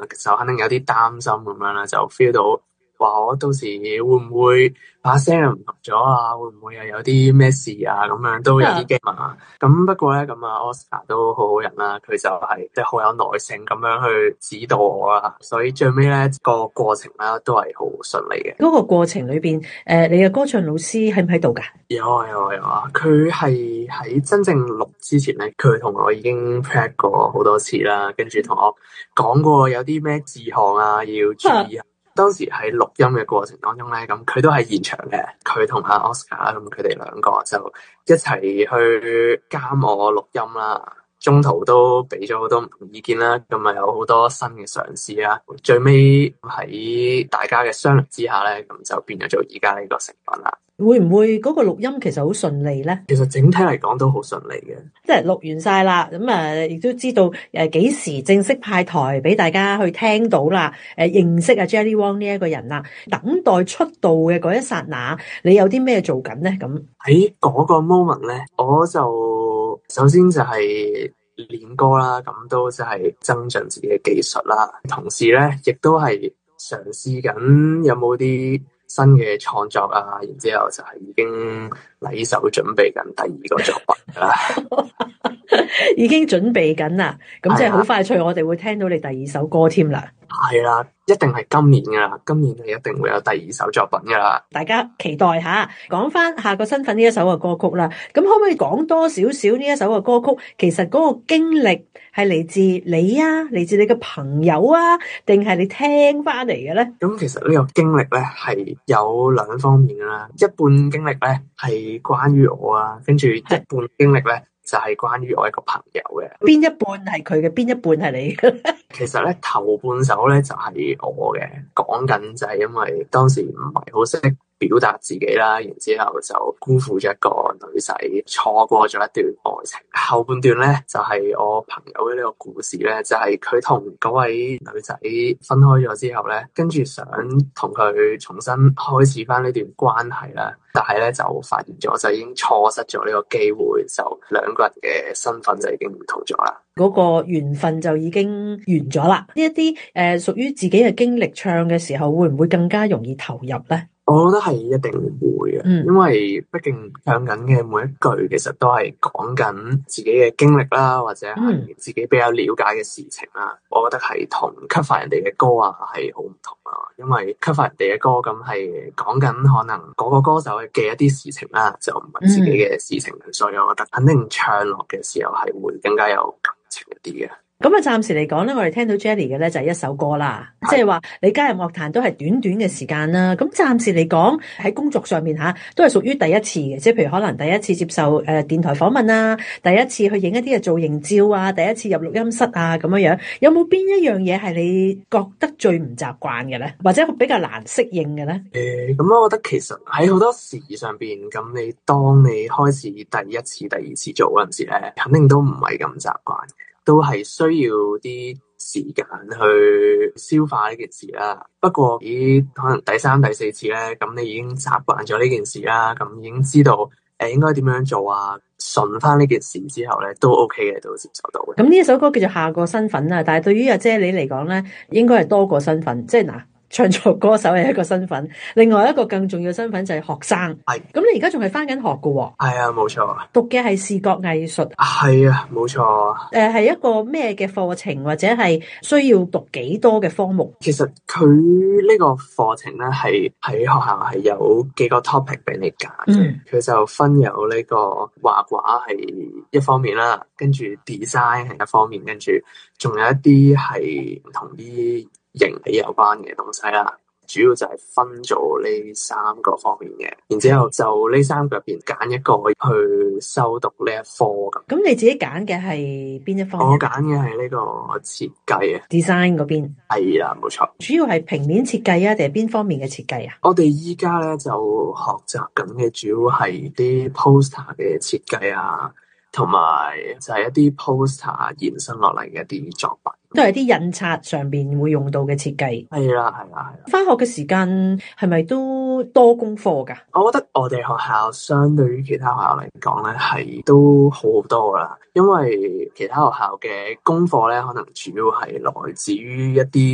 就肯定有啲擔心咁樣啦，就 feel 到話我到時會唔會把聲又唔同咗啊？會唔會又有啲咩事啊？咁樣都有啲驚啊！咁不過咧，咁啊 Oscar 都好好人啦，佢就係即係好有耐性咁樣去指導我啦，所以最尾咧個過程咧都係好順利嘅。 嗰個過程裏邊，你嘅歌唱老師喺唔喺度㗎？ 有啊，佢係喺真正錄之前咧，佢同我已經 practice 過好多次啦，跟住同我講過有啲咩字項啊要注意啊。當時喺錄音嘅過程當中咧，咁佢都係現場嘅，佢同阿 Oscar 啦，咁佢哋兩個就一齊去監我錄音啦。中途都俾咗好多唔同意見啦，咁啊有好多新嘅嘗試啦。最尾喺大家嘅商量之下咧，咁就變咗做而家呢個成品啦。 會唔會嗰個錄音其實好順利咧？ 其實整體嚟講都好順利嘅， 即係錄完晒啦，咁亦都知道幾時正式派台俾大家去聽到啦，認識阿 Jelly Wong 呢一個人啦。等待出道嘅嗰一剎那，你有啲咩做緊咧？咁喺嗰個 moment 咧，我就首先就係練歌啦，咁都即係增進自己嘅技術啦。同時咧，亦都係嘗試緊有冇啲新嘅創作啊，然之後就係已經嚟手準備緊第二個作品啦。 已經準備緊啦，咁即係好快脆，我哋會聽到你第二首歌添啦。 係啦，一定係今年噶啦，今年係一定會有第二首作品噶啦。 大家期待下。講翻下個身份呢一首嘅歌曲啦，咁可唔可以講多少少呢一首嘅歌曲？其實嗰個經歷係嚟自你啊，嚟自你嘅朋友啊，定係你聽翻嚟嘅咧？咁其實呢個經歷咧係有兩方面啦，一半經歷咧係關於我啊，跟住一半經歷咧就係關於我一個朋友嘅。 邊一半係佢嘅，邊一半係你嘅？ 其實咧頭半首咧就係我嘅，講緊就係因為當時唔係好識表達自己啦，然之後就辜負咗一個女仔，錯過咗一段愛情。後半段咧就係我朋友嘅呢個故事咧，就係佢同嗰位女仔分開咗之後咧，跟住想同佢重新開始翻呢段關係啦，但係咧就發現咗就已經錯失咗呢個機會，就兩個人嘅身份就已經唔同咗啦。 嗰個緣分就已經完咗啦。呢一啲屬於自己嘅經歷唱嘅時候，會唔會更加容易投入咧？ 我覺得係一定會嘅，因為畢竟唱緊嘅每一句其實都係講緊自己嘅經歷啦，或者係自己比較了解嘅事情啦。我覺得係同 cover 人哋嘅歌啊係好唔同啊，因為 cover 人哋嘅歌咁係講緊可能嗰個歌手嘅一啲事情啦，就唔係自己嘅事情，所以我覺得肯定唱落嘅時候係會更加有感情一啲嘅。 咁啊，暫時嚟講咧，我哋聽到 Jelly 嘅咧就係一首歌啦，即係話你加入樂壇都係短短嘅時間啦。咁暫時嚟講喺工作上面吓，都係屬於第一次嘅，即係譬如可能第一次接受電台訪問啊，第一次去影一啲嘅造型照啊，第一次入錄音室啊咁樣樣，有冇邊一樣嘢係你覺得最唔習慣嘅咧，或者比較難適應嘅咧？ 咁我覺得其實喺好多事上邊，咁當你開始第一次、第二次做嗰陣時咧，肯定都唔係咁習慣嘅。都係需要啲時間去消化呢件事啦。不過可能第三、第四次咧，咁你已經習慣咗呢件事啦，咁已經知道應該點樣做啊，順翻呢件事之後咧，都 OK 嘅，都接受到嘅。 咁呢一首歌叫做《下個身份》啊，但係對於阿姐你嚟講咧，應該係多個身份，即係嗱。唱作歌手係一個身份，另外一個更重要嘅身份就係學生。係，咁你而家仲係返緊學㗎喎？ 係啊，冇錯。 讀嘅係視覺藝術。 係啊，冇錯。 係一個咩嘅課程，或者係需要讀幾多嘅科目？ 其實佢呢個課程咧係喺學校係有幾個 topic 俾你揀。佢就分有呢個畫畫係一方面啦，跟住 design 係一方面，跟住仲有一啲係唔同啲形體有關嘅東西啦，主要就係分做呢三個方面嘅，然之後就呢三個入邊揀一個去修讀呢一科咁。咁你自己揀嘅係邊一方面？ 我揀嘅係呢個設計啊 ，design 嗰邊。 係啦，冇錯。 主要係平面設計啊，定係邊方面嘅設計啊？ 我哋依家咧就學習緊嘅主要係啲 poster 嘅設計啊，同埋就係一啲 poster 延伸落嚟嘅一啲作品。 都係啲印刷上邊會用到嘅設計。 係啦。 返學嘅時間係咪都多功課㗎？ 我覺得我哋學校相對於其他學校嚟講咧，係都好好多㗎啦。因為其他學校嘅功課咧，可能主要係來自於一啲